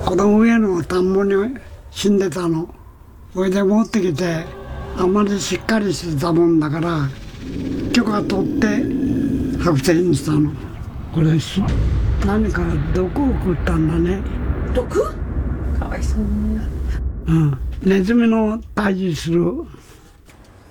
この上の田んぼに死んでたの。それで持ってきて、あまりしっかりしてたもんだから、許可取って白線にしたの。これ何か毒を食ったんだね。 毒？かわいそうに。 ネズミの退治する